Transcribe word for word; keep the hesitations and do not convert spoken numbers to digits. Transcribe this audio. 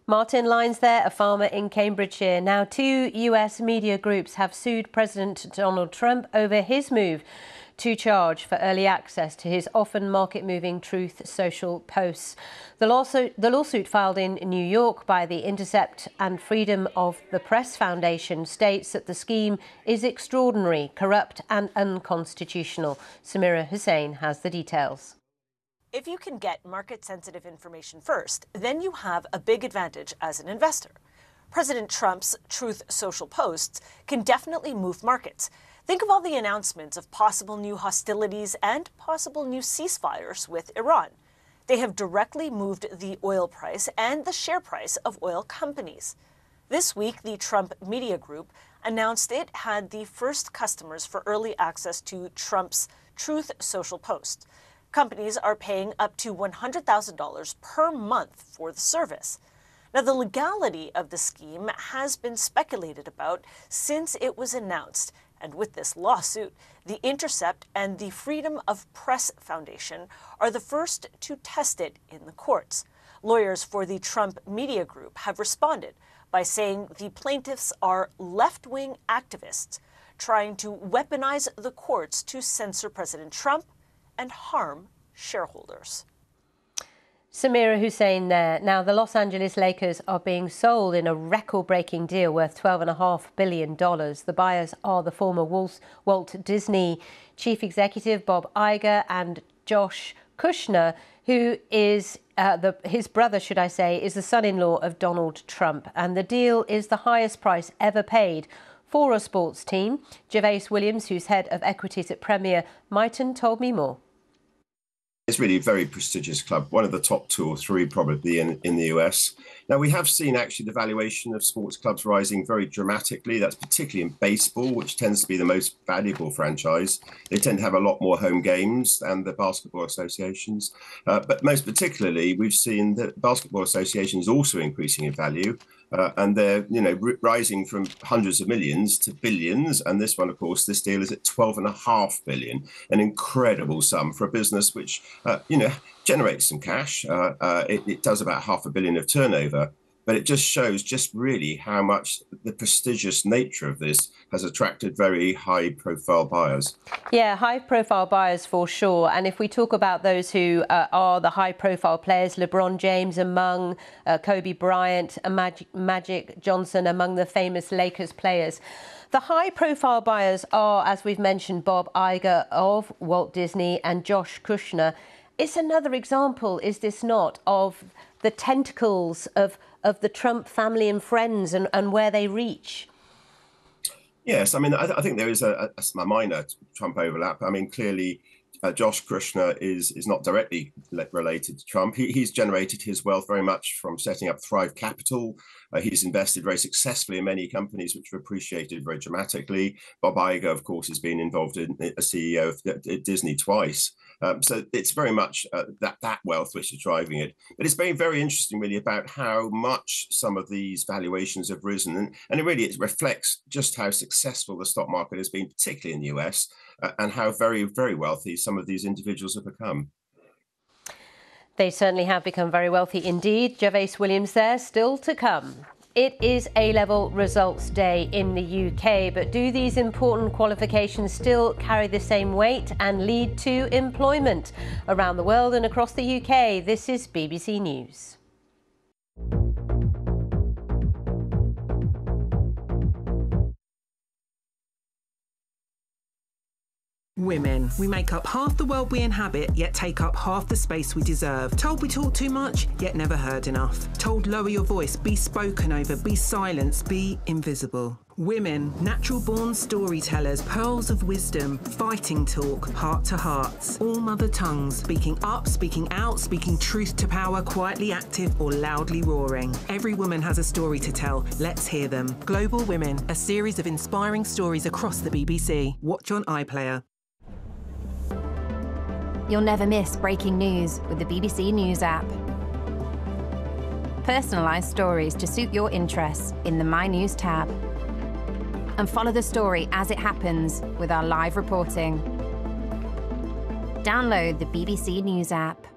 Martin Lyons there, a farmer in Cambridgeshire. Now, two U S media groups have sued President Donald Trump over his move to charge for early access to his often market-moving Truth Social posts. The lawsuit, the lawsuit filed in New York by the Intercept and Freedom of the Press Foundation states that the scheme is extraordinary, corrupt and unconstitutional. Samira Hussain has the details. If you can get market-sensitive information first, then you have a big advantage as an investor. President Trump's Truth Social posts can definitely move markets. Think of all the announcements of possible new hostilities and possible new ceasefires with Iran. They have directly moved the oil price and the share price of oil companies. This week, the Trump Media Group announced it had the first customers for early access to Trump's Truth Social post. Companies are paying up to one hundred thousand dollars per month for the service. Now, the legality of the scheme has been speculated about since it was announced. And with this lawsuit, the Intercept and the Freedom of Press Foundation are the first to test it in the courts. Lawyers for the Trump Media Group have responded by saying the plaintiffs are left-wing activists trying to weaponize the courts to censor President Trump and harm shareholders. Samira Hussain there. Now, the Los Angeles Lakers are being sold in a record-breaking deal worth twelve point five billion dollars. The buyers are the former Walt Disney chief executive Bob Iger and Josh Kushner, who is uh, the, his brother, should I say, is the son-in-law of Donald Trump. And the deal is the highest price ever paid for a sports team. Gervais Williams, who's head of equities at Premier Miton, told me more. It's really a very prestigious club, one of the top two or three probably in, in the U S. Now, we have seen actually the valuation of sports clubs rising very dramatically. That's particularly in baseball, which tends to be the most valuable franchise. They tend to have a lot more home games than the basketball associations. Uh, but most particularly, we've seen that basketball associations also increasing in value. Uh, and they're, you know, r- rising from hundreds of millions to billions. And this one, of course, this deal is at twelve and a half billion, an incredible sum for a business which, uh, you know, generates some cash. Uh, uh, it, it does about half a billion of turnover. But it just shows just really how much the prestigious nature of this has attracted very high-profile buyers. Yeah, high-profile buyers for sure. And if we talk about those who uh, are the high-profile players, LeBron James among, uh, Kobe Bryant, uh, Magic, Magic Johnson among the famous Lakers players. The high-profile buyers are, as we've mentioned, Bob Iger of Walt Disney and Josh Kushner. It's another example, is this not, of the tentacles of of the Trump family and friends and, and where they reach? Yes, I mean, I, I think there is a, a, a minor Trump overlap. I mean, clearly, uh, Josh Kushner is is not directly related to Trump. He, he's generated his wealth very much from setting up Thrive Capital. Uh, he's invested very successfully in many companies which have appreciated very dramatically. Bob Iger, of course, has been involved in a C E O of Disney twice. Um, so it's very much uh, that, that wealth which is driving it. But it's been very interesting, really, about how much some of these valuations have risen. And, and it really it reflects just how successful the stock market has been, particularly in the U S, uh, and how very, very wealthy some of these individuals have become. They certainly have become very wealthy indeed. Gervais Williams there, still to come. It is A-level results day in the U K, but do these important qualifications still carry the same weight and lead to employment? Around the world and across the U K, this is B B C News. Women. We make up half the world we inhabit, yet take up half the space we deserve. Told we talk too much, yet never heard enough. Told lower your voice, be spoken over, be silenced, be invisible. Women, natural-born storytellers, pearls of wisdom, fighting talk, heart to hearts, all mother tongues, speaking up, speaking out, speaking truth to power, quietly active or loudly roaring. Every woman has a story to tell. Let's hear them. Global Women, a series of inspiring stories across the B B C. Watch on iPlayer. You'll never miss breaking news with the B B C News app. Personalised stories to suit your interests in the My News tab. And follow the story as it happens with our live reporting. Download the B B C News app.